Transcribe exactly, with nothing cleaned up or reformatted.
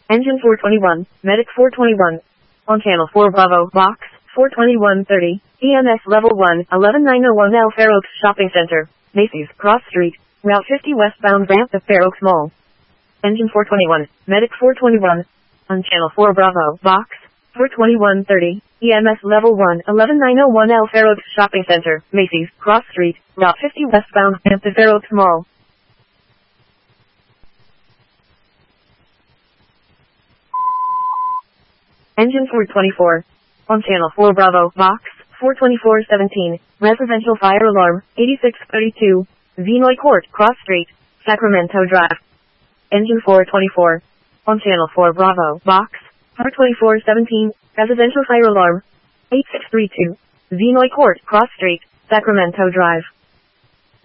Engine four twenty-one, Medic four twenty-one. On Channel four Bravo, Box four twenty-one thirty, E M S Level one, eleven nine oh one L Fair Oaks Shopping Center, Macy's, Cross Street, Route fifty westbound ramp to Fair Oaks Mall. Engine four twenty-one, Medic four twenty-one. On Channel four Bravo, Box four twenty-one thirty, E M S Level one, eleven nine oh one L Fair Oaks Shopping Center, Macy's, Cross Street, Route fifty westbound ramp to Fair Oaks Mall. Engine four twenty-four. On Channel four Bravo, Box four twenty-four seventeen, Residential Fire Alarm, eighty-six thirty-two, Vinoy Court, Cross Street, Sacramento Drive. Engine four twenty-four. On Channel four Bravo, Box four twenty-four seventeen, Residential Fire Alarm, eighty-six thirty-two, Vinoy Court, Cross Street, Sacramento Drive.